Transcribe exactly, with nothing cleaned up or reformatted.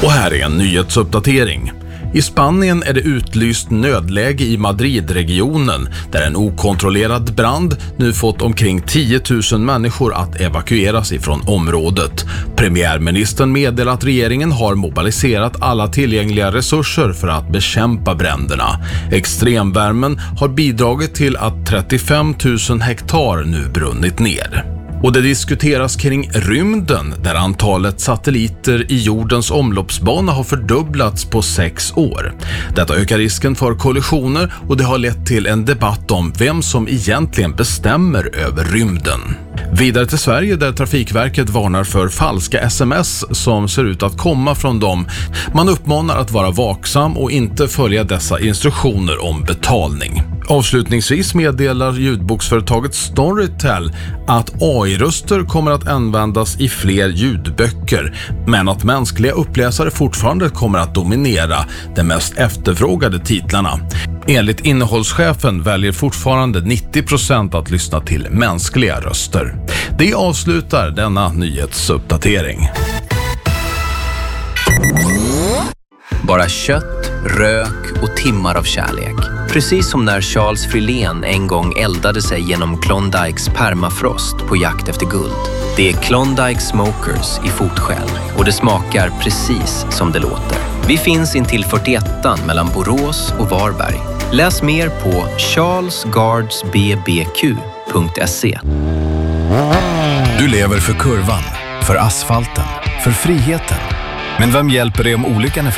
Och här är en nyhetsuppdatering. I Spanien är det utlyst nödläge i Madridregionen där en okontrollerad brand nu fått omkring tio tusen människor att evakueras ifrån området. Premiärministern meddelar att regeringen har mobiliserat alla tillgängliga resurser för att bekämpa bränderna. Extremvärmen har bidragit till att trettiofem tusen hektar nu brunnit ner. Och det diskuteras kring rymden där antalet satelliter i jordens omloppsbana har fördubblats på sex år. Detta ökar risken för kollisioner och det har lett till en debatt om vem som egentligen bestämmer över rymden. Vidare till Sverige där Trafikverket varnar för falska sms som ser ut att komma från dem. Man uppmanar att vara vaksam och inte följa dessa instruktioner om betalning. Avslutningsvis meddelar ljudboksföretaget Storytel att A I-röster kommer att användas i fler ljudböcker, men att mänskliga uppläsare fortfarande kommer att dominera de mest efterfrågade titlarna. Enligt innehållschefen väljer fortfarande nittio procent att lyssna till mänskliga röster. Det avslutar denna nyhetsuppdatering. Bara kött, rök och timmar av kärlek. Precis som när Charles Frillén en gång eldade sig genom Klondikes permafrost på jakt efter guld. Det är Klondike Smokers i fotskäl och det smakar precis som det låter. Vi finns in till fyrtioettan mellan Borås och Varberg. Läs mer på charles guards b b q punkt se. Du lever för kurvan, för asfalten, för friheten. Men vem hjälper dig om olyckan är